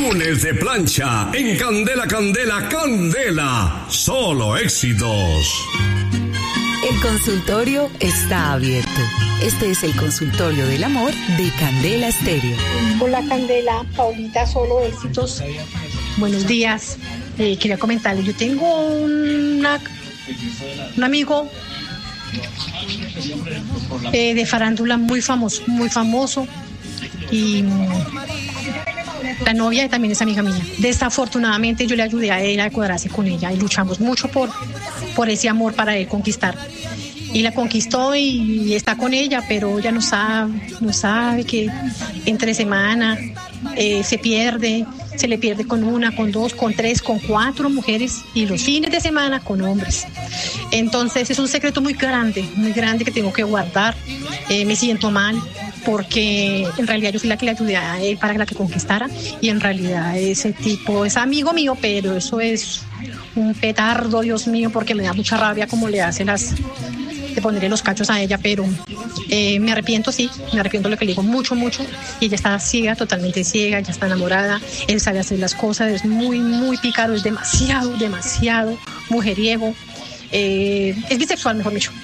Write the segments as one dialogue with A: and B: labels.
A: Lunes de plancha en Candela, Candela, Candela. Solo éxitos.
B: El consultorio está abierto. Este es el consultorio del amor de Candela Estéreo.
C: Hola Candela, Paulita, solo éxitos. Buenos días. Quería comentarle, yo tengo un amigo de farándula muy famoso y la novia también es amiga mía. Desafortunadamente yo le ayudé a él a cuadrarse con ella y luchamos mucho por ese amor para él conquistar. Y la conquistó y está con ella, pero ella no sabe que entre semana se le pierde con una, con dos, con tres, con cuatro mujeres y los fines de semana con hombres. Entonces es un secreto muy grande que tengo que guardar. Me siento mal porque en realidad yo fui la que le ayudé a él para que conquistara y en realidad ese tipo es amigo mío, pero eso es un petardo, Dios mío, porque me da mucha rabia como le hacen de ponerle los cachos a ella, pero me arrepiento de lo que le digo mucho, y ella está ciega, totalmente ciega, ya está enamorada, él sabe hacer las cosas, es muy pícaro, es demasiado mujeriego, es bisexual, mejor dicho.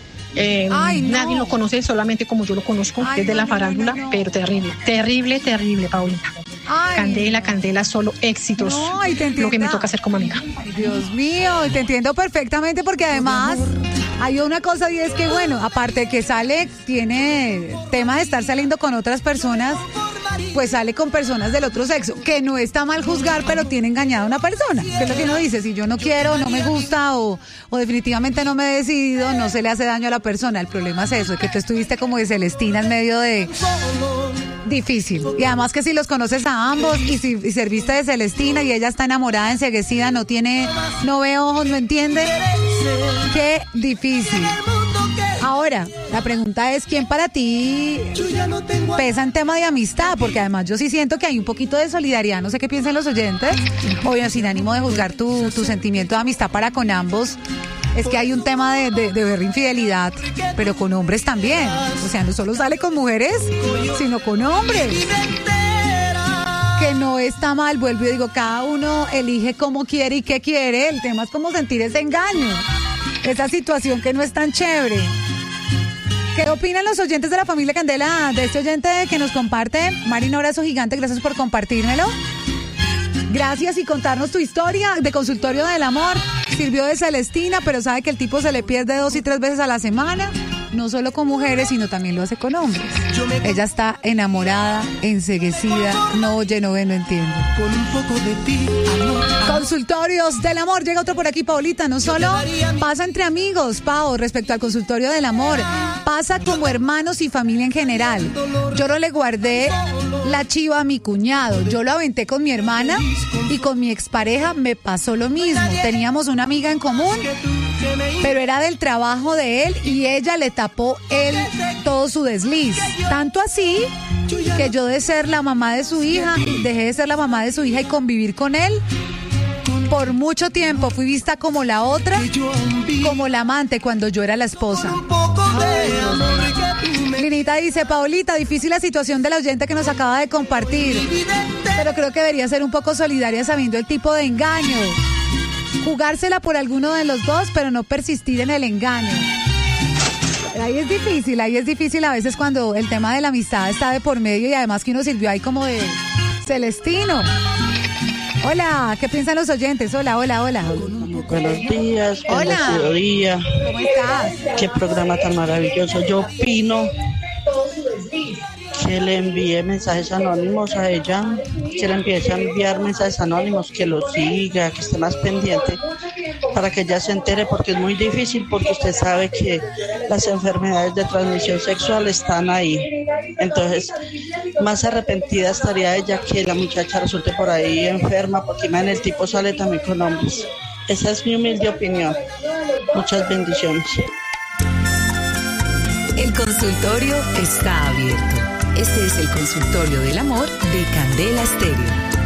C: Nadie lo conoce solamente como yo lo conozco, desde la farándula, pero terrible, Paulita. Candela, solo éxitos. Lo que me toca hacer como amiga.
D: Dios mío, te entiendo perfectamente porque además hay una cosa y es que bueno, aparte de que sale, tiene tema de estar saliendo con otras personas, pues sale con personas del otro sexo, que no está mal juzgar, pero tiene engañada a una persona, que es lo que uno dice, si yo no quiero, no me gusta o definitivamente no me he decidido, no se le hace daño a la persona. El problema es eso, que tú estuviste como de Celestina en medio de... Difícil. Y además que si los conoces a ambos y si serviste de Celestina y ella está enamorada, enceguecida, no ve ojos, no entiende, qué difícil. Ahora, la pregunta es, ¿quién para ti pesa en tema de amistad? Porque además yo sí siento que hay un poquito de solidaridad, no sé qué piensan los oyentes, obvio, sin ánimo de juzgar tu sentimiento de amistad para con ambos. Es que hay un tema de ver infidelidad, pero con hombres también. O sea, no solo sale con mujeres, sino con hombres. Que no está mal, vuelvo y digo, cada uno elige cómo quiere y qué quiere. El tema es cómo sentir ese engaño, esa situación que no es tan chévere. ¿Qué opinan los oyentes de la familia Candela de este oyente que nos comparte? Mari, un abrazo gigante, gracias por compartírmelo. Gracias y contarnos tu historia de consultorio del amor. Sirvió de Celestina, pero sabe que el tipo se le pierde 2 y 3 veces a la semana. No solo con mujeres, sino también lo hace con hombres. Ella está enamorada, enceguecida, no oye, no ve, no entiende. Con un poco de ti, amor. Consultorios del amor. Llega otro por aquí, Paulita. No solo pasa entre amigos, Pau, respecto al consultorio del amor. Pasa como hermanos y familia en general. Yo no le guardé la chiva a mi cuñado. Yo lo aventé con mi hermana y con mi expareja me pasó lo mismo. Teníamos una amiga en común, pero era del trabajo de él y ella le tapó todo su desliz. Tanto así que yo de ser la mamá de su hija, dejé de ser la mamá de su hija y convivir con él. Por mucho tiempo fui vista como la otra, como la amante cuando yo era la esposa. Linita dice, Paulita, difícil la situación de la oyente que nos acaba de compartir, pero creo que debería ser un poco solidaria sabiendo el tipo de engaño. Jugársela por alguno de los dos, pero no persistir en el engaño. Ahí es difícil a veces cuando el tema de la amistad está de por medio y además que uno sirvió ahí como de Celestino. Hola, ¿qué piensan los oyentes? Hola.
E: Buenos días,
D: hola.
E: Día.
D: ¿Cómo estás?
E: Qué programa tan maravilloso. Yo opino que le envíe mensajes anónimos a ella, que le empiece a enviar mensajes anónimos, que lo siga, que esté más pendiente para que ella se entere, porque es muy difícil, porque usted sabe que las enfermedades de transmisión sexual están ahí. Entonces, más arrepentida estaría ella que la muchacha resulte por ahí enferma, porque man, el tipo sale también con hombres. Esa es mi humilde opinión. Muchas bendiciones.
B: El consultorio está abierto. Este es el consultorio del amor de Candela Estéreo.